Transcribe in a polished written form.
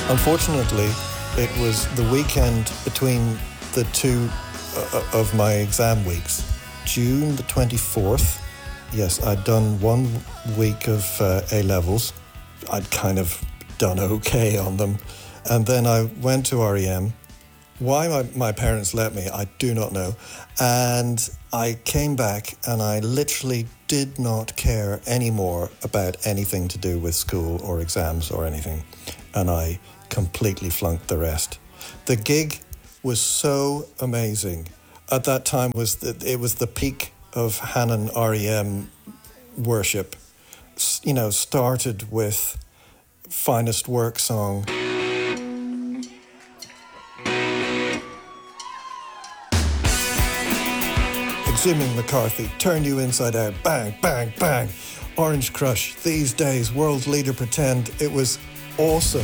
Unfortunately, it was the weekend between the two of my exam weeks. June the 24th, yes, I'd done 1 week of A-levels. I'd kind of done okay on them. And then I went to REM. Why my parents let me, I do not know. And I came back and I literally did not care anymore about anything to do with school or exams or anything. And I completely flunked the rest. The gig was so amazing. At that time, it was the peak of Hannon REM worship. You know, started with Finest Work song. Exhuming McCarthy, Turn You Inside Out, bang, bang, bang. Orange Crush, These Days, World Leader Pretend. It was awesome.